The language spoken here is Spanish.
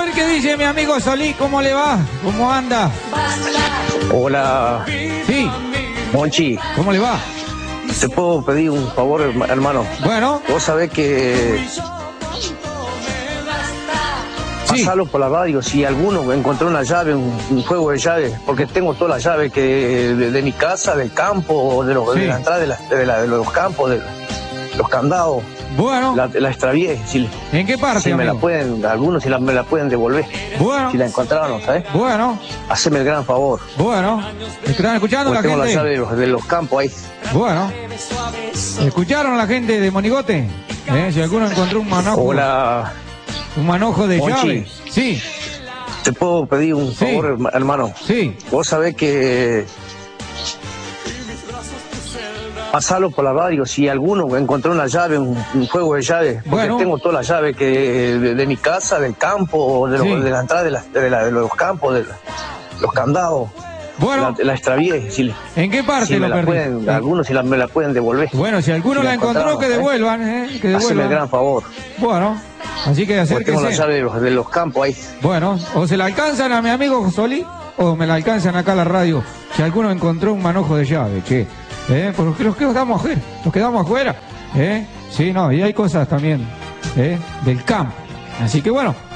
ver qué dice mi amigo Solí, ¿cómo le va? ¿Cómo anda? Hola. Sí. Monchi. ¿Cómo le va? ¿Te puedo pedir un favor, hermano? Bueno. Vos sabés que... Sí. Pasalo por la radio, si alguno encontró una llave, un juego de llaves, porque tengo todas las llaves que de mi casa, del campo, de la entrada de los campos, de los candados. Bueno. La extravié. ¿En qué parte, si me amigo? la pueden, algunos me la pueden devolver. Bueno. Si la encontraron, ¿sabes? Bueno. Haceme el gran favor. Bueno. ¿Están escuchando la tengo gente? la llave de los campos ahí. Bueno. ¿Escucharon la gente de Monigote? Si alguno encontró un manojo. Hola. Un manojo de Monchi. llave. Sí. ¿Te puedo pedir un favor, hermano? Sí. Vos sabés que... Pasalo por la radio, si alguno encontró una llave, un juego de llaves, porque Bueno. tengo todas las llaves que de mi casa, del campo, de la entrada de los campos, de los candados. Bueno. La extravié. ¿En qué parte si me lo la perdí? pueden, algunos me la pueden devolver. Bueno, si alguno Si la encontró, que devuelvan, que Haceme el devuelvan. gran favor. Bueno, así que Porque tengo la acérquense. llave de los campos ahí. Bueno, o se la alcanzan a mi amigo Solí, o me la alcanzan acá a la radio. Si alguno encontró un manojo de llave, che. Porque los quedamos afuera, Sí, no, y hay cosas también, del campo. Así que bueno,